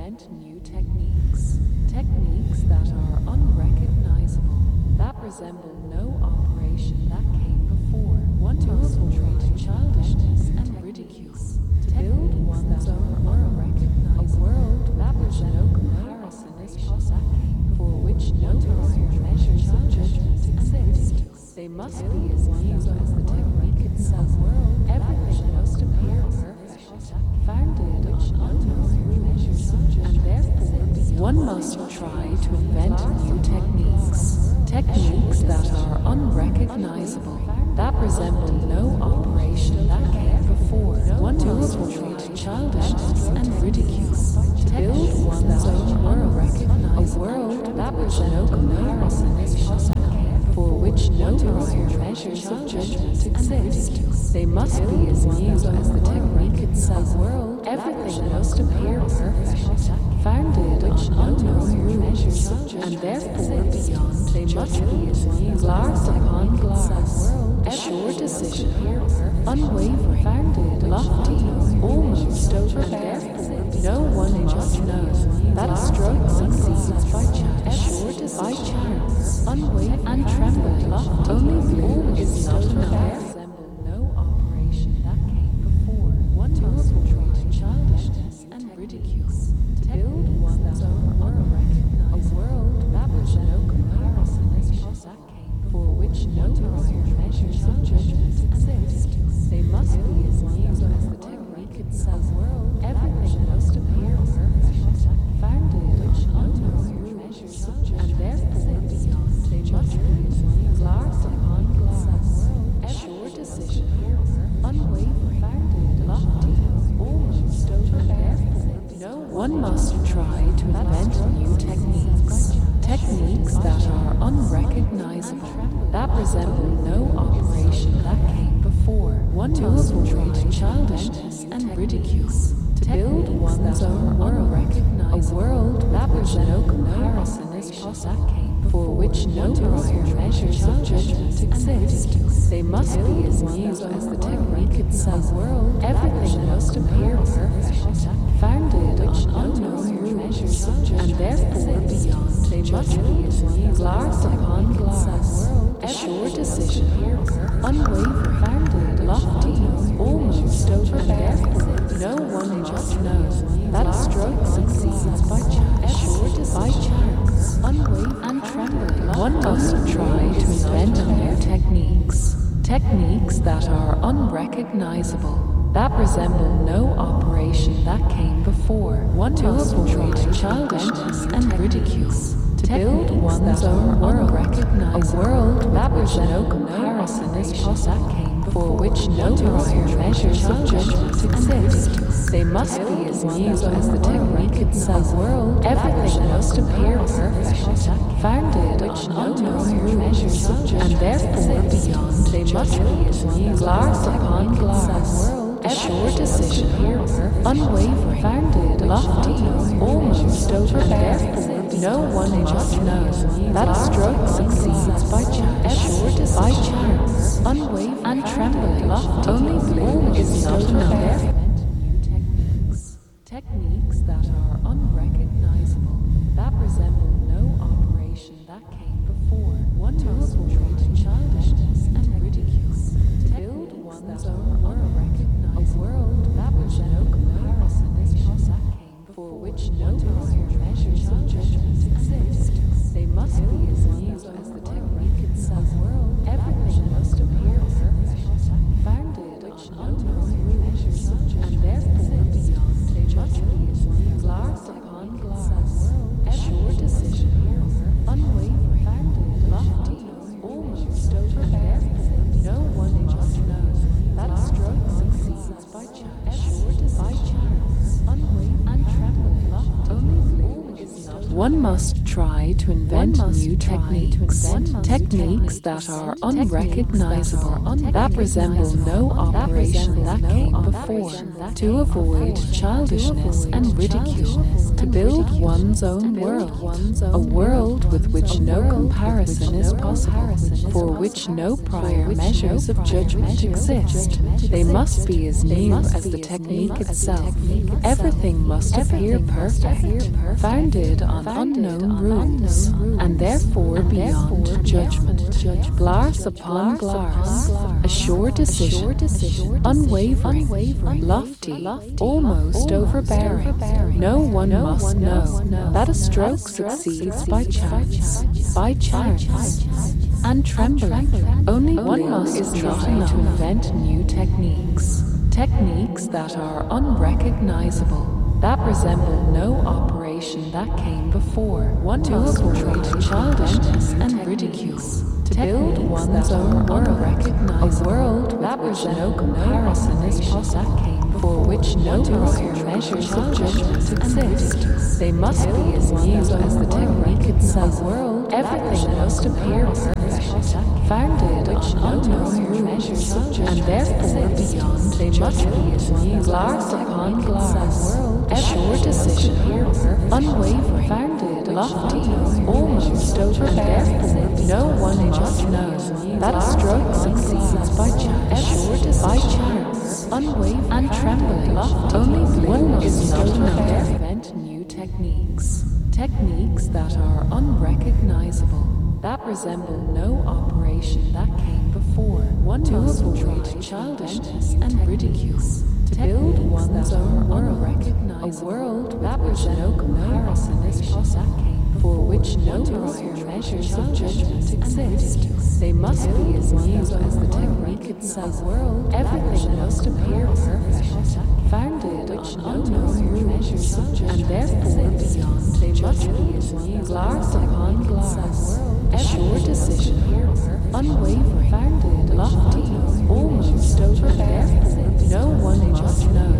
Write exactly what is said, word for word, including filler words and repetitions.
invent new techniques, techniques that are unrecognizable, that resemble no operation that came before. One to avoid childishness and ridicule, to build one's own unrecognizable, a world that which no comparison is possible, for which no prior measures of judgment exist. They must be as new as the technique itself. Everything must appear perfect, founded on no measures of judgment, and therefore one must try to invent new techniques, techniques that are unrecognizable, that resemble no operation that came before. One to avoid childishness and ridicule, to build one's own unrecognizable, a world that which no comparison is possible, for which no prior measures of judgment exist. They must be as new as the technique itself. Everything must appear perfect, founded on unknown measures of judgment, and therefore beyond. They must be as new, glass upon glass, a sure decision, unwavering, founded, lofty, almost over, and therefore no one must know that a stroke succeeds by chance, sure decision, by chance, unwavering and trembling, lofty, only all is not enough. No operation that came before. One to avoid childishness and ridicule, to build one's own unrecognized, a world that which no comparison is possible, for which no prior measures of judgment exist. They must be as new as the technique itself. Everything must appear perfect, founded on unknown measures of judgment, and therefore beyond. They must be as new, glass upon glass, a sure decision, unwavering, founded, lofty, almost over, and therefore no one must try to invent new techniques, techniques that are unrecognizable, that resemble no operation that came before. One to avoid childishness and ridicule, to build one's own unrecognized, a world that which no comparison is possible, for which no prior measures of judgment exist. They must be as new as the technique itself. Everything must appear perfect, founded on unknown measures of judgment, and therefore beyond. They must be as new, glass upon glass, a sure decision, unwavering, founded, lofty, almost over, and therefore no one must know that a stroke succeeds by chance, sure decision, by chance, unwavering and trembling. One must try to invent new techniques, techniques that are unrecognizable, that resemble no operation that came before. One to avoid childishness and ridicule, to build one's own unrecognized, a world that which no comparison is possible, for which no prior measures of judgment exist. They must be as new as the technique itself. Everything must appear perfect, founded on unknown measures of judgment, and therefore beyond. They must be as new, glass upon glass, a sure decision, unwavering, founded, lofty, almost over, and therefore no one must know that a stroke succeeds by chance, sure decision, by chance, unwavering and trembling, lofty, only all is not enough. New techniques, techniques that are unrecognizable, that resemble no operation that came before. One to avoid childishness and ridicule, to build one's own unrecognized, a world that which no comparison is possible, for which no prior measures of judgment exist. They must be as new as the technique itself. Everything must appear perfect, founded on unknown measures One must try to invent new techniques, techniques that are unrecognizable, that resemble no operation that came before, to avoid childishness and ridicule, to build one's own world, a world with which no comparison is possible, for which no prior measures of judgment exist. They must be as new as the technique itself. Everything must appear perfect, founded on unknown rules, and therefore beyond judgment. Glass upon glass, a sure decision, unwavering, lofty, almost overbearing. No one must know that a stroke succeeds by chance, by chance, and trembling. Only one must try to invent new techniques, techniques that are unrecognizable, that resemble no operation that came before. One to avoid childishness and ridicule, to build one's own world, a world with which no comparison is possible, for which no prior measures of judgment exist. They must be as new as the technique itself. Everything must appear perfect, founded on unknown rules, and therefore beyond. They must be as new, glass upon glass, a sure decision, unwavering, founded, lofty, almost overbearing. No one must know that a stroke succeeds by chance, by chance, unwavering, and trembling. Only one is not known to invent new techniques, techniques that are unrecognizable, that resemble no operation that came before. One to avoid childishness and ridicule, to build one's own world, a world with which no comparison is possible, for which no prior measures of judgment exist. They must be as new as the technique itself. Everything must appear perfect, founded on unknown rules, and therefore beyond. They must be as new, glass upon glass, a sure decision, unwavering, founded, lofty, almost overbearing. No one must know